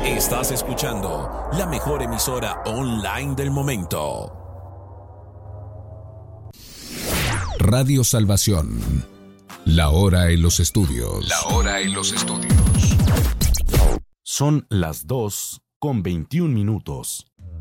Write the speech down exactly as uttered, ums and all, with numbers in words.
Estás escuchando la mejor emisora online del momento. Radio Salvación. La hora en los estudios. La hora en los estudios. Son las dos con veintiún minutos.